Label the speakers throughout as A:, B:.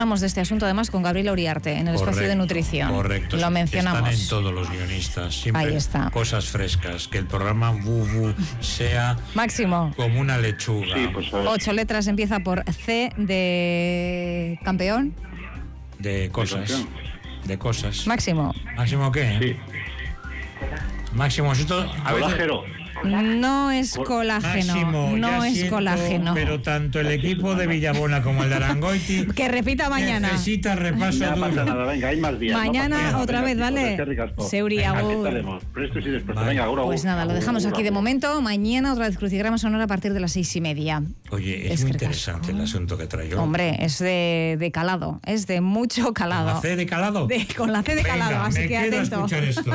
A: Hablamos de este asunto además con Gabriela Uriarte en el espacio de nutrición.
B: Correcto.
A: Lo mencionamos.
B: Están en todos los guionistas. Siempre
A: Ahí está.
B: Cosas frescas. Que el programa sea
A: Máximo.
B: como una lechuga.
C: Sí, pues,
A: 8 letras, empieza por C de campeón.
B: De cosas. De cosas.
A: Máximo.
B: ¿Máximo qué?
C: Sí.
B: Máximo, esto a veces...
C: Colágeno.
A: No es colágeno.
B: Máximo,
A: no es
B: siento,
A: colágeno.
B: Pero tanto el equipo de Villabona como el de Arangoiti
A: Que repita mañana.
B: necesita repaso
C: No pasa
B: duro.
C: nada, venga, hay más días.
A: Mañana
C: no pasa nada.
A: otra vez,
C: Venga,
A: ¿vale?
C: chicos, qué ricasco.
A: Seuri, agur.
C: Aceptaremos. Prestos y dispuestos.
B: Vale.
C: Venga, agur,
A: Pues
C: agur.
A: nada, lo dejamos
C: Agur,
A: aquí de
C: agur.
A: momento. Mañana otra vez Crucigrama Sonora a partir de las 6:30.
B: Oye, es muy interesante el asunto que traigo.
A: Hombre, es de calado, es de mucho calado.
B: ¿Con la C de calado?
A: Con la C de calado,
B: Venga,
A: así
B: me
A: que
B: quedo a
A: atento.
B: escuchar esto.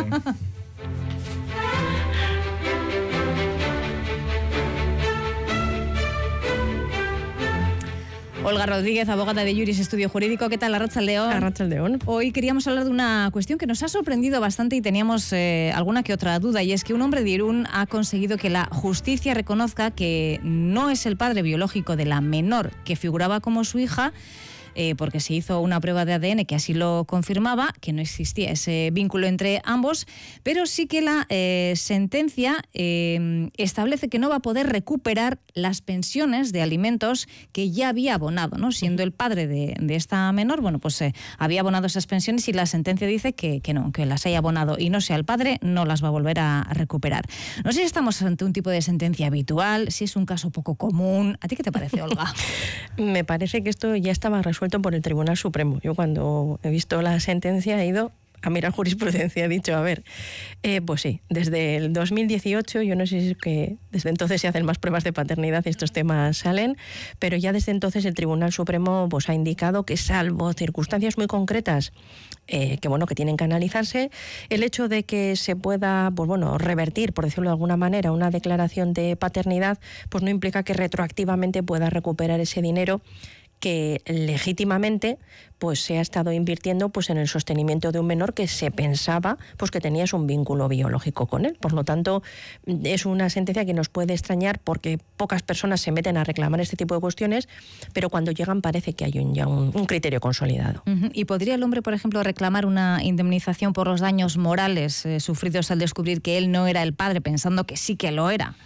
A: Olga Rodríguez, abogada de Juris Estudio Jurídico. ¿Qué tal, Arratsaldeon?
D: Arratsaldeon.
A: Hoy queríamos hablar de una cuestión que nos ha sorprendido bastante y teníamos alguna que otra duda, y es que un hombre de Irún ha conseguido que la justicia reconozca que no es el padre biológico de la menor que figuraba como su hija, porque se hizo una prueba de ADN que así lo confirmaba, que no existía ese vínculo entre ambos, pero sí que la sentencia establece que no va a poder recuperar las pensiones de alimentos que ya había abonado, ¿no? Siendo el padre de esta menor, bueno, pues había abonado esas pensiones y la sentencia dice que no, que las haya abonado y no sea el padre, no las va a volver a recuperar. No sé si estamos ante un tipo de sentencia habitual, si es un caso poco común. ¿A ti qué te parece, Olga?
D: Me parece que esto ya estaba resuelto por el Tribunal Supremo. Yo cuando he visto la sentencia he ido a mirar jurisprudencia, he dicho, a ver, pues sí, desde el 2018, yo no sé si es que desde entonces se hacen más pruebas de paternidad y estos temas salen, pero ya desde entonces el Tribunal Supremo pues ha indicado que salvo circunstancias muy concretas que tienen que analizarse, el hecho de que se pueda revertir, por decirlo de alguna manera, una declaración de paternidad, pues no implica que retroactivamente pueda recuperar ese dinero que legítimamente pues se ha estado invirtiendo pues en el sostenimiento de un menor que se pensaba pues que tenías un vínculo biológico con él. Por lo tanto, es una sentencia que nos puede extrañar porque pocas personas se meten a reclamar este tipo de cuestiones, pero cuando llegan parece que hay ya un criterio consolidado.
A: ¿Y podría el hombre, por ejemplo, reclamar una indemnización por los daños morales sufridos al descubrir que él no era el padre, pensando que sí que lo era?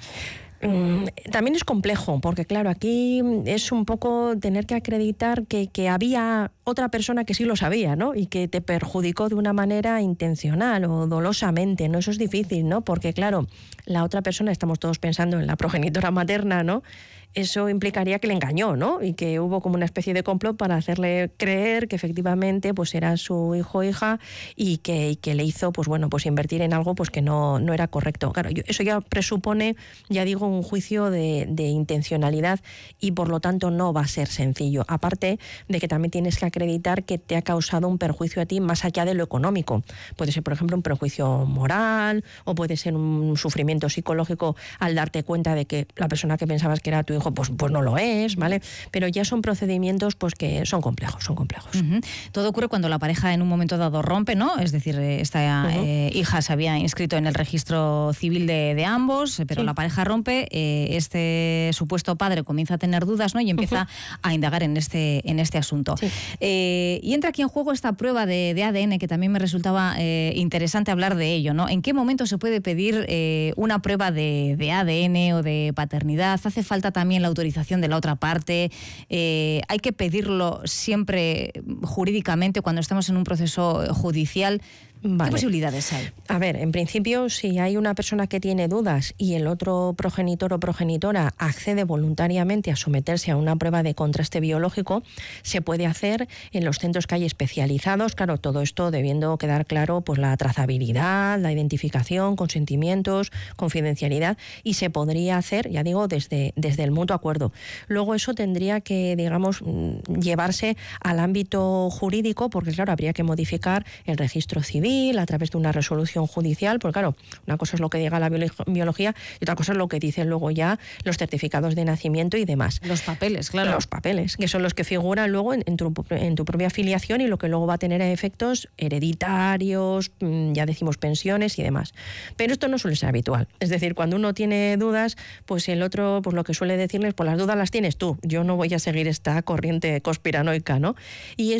D: También es complejo, porque claro, aquí es un poco tener que acreditar que había otra persona que sí lo sabía, ¿no? Y que te perjudicó de una manera intencional o dolosamente, ¿no? Eso es difícil, ¿no? Porque claro, la otra persona, estamos todos pensando en la progenitora materna, ¿no? Eso implicaría que le engañó, ¿no? Y que hubo como una especie de complot para hacerle creer que efectivamente pues era su hijo o hija y que le hizo pues invertir en algo pues que no era correcto. Claro, eso ya presupone, ya digo, un juicio de intencionalidad y por lo tanto no va a ser sencillo. Aparte de que también tienes que acreditar que te ha causado un perjuicio a ti más allá de lo económico. Puede ser, por ejemplo, un perjuicio moral o puede ser un sufrimiento psicológico al darte cuenta de que la persona que pensabas que era tu hijo pues no lo es, ¿vale? Pero ya son procedimientos pues que son complejos.
A: Uh-huh. Todo ocurre cuando la pareja en un momento dado rompe, ¿no? Es decir, esta hija se había inscrito en el registro civil de ambos, pero la pareja rompe, este supuesto padre comienza a tener dudas, ¿no? Y empieza a indagar en este asunto. Sí. Y entra aquí en juego esta prueba de ADN, que también me resultaba interesante hablar de ello, ¿no? ¿En qué momento se puede pedir una prueba de ADN o de paternidad? ¿Hace falta también la autorización de la otra parte? ¿Hay que pedirlo siempre jurídicamente cuando estamos en un proceso judicial?
D: Vale.
A: ¿Qué posibilidades hay?
D: A ver, en principio, si hay una persona que tiene dudas y el otro progenitor o progenitora accede voluntariamente a someterse a una prueba de contraste biológico, se puede hacer en los centros que hay especializados. Claro, todo esto debiendo quedar claro, pues la trazabilidad, la identificación, consentimientos, confidencialidad, y se podría hacer, ya digo, desde el mutuo acuerdo. Luego eso tendría que, digamos, llevarse al ámbito jurídico, porque claro, habría que modificar el registro civil, civil, a través de una resolución judicial, porque claro, una cosa es lo que diga la biología y otra cosa es lo que dicen luego ya los certificados de nacimiento y demás.
A: Los papeles, claro.
D: Los papeles, que son los que figuran luego en tu propia filiación y lo que luego va a tener efectos hereditarios, ya decimos pensiones y demás. Pero esto no suele ser habitual. Es decir, cuando uno tiene dudas, pues el otro, pues lo que suele decirles, pues las dudas las tienes tú. Yo no voy a seguir esta corriente conspiranoica, ¿no? Y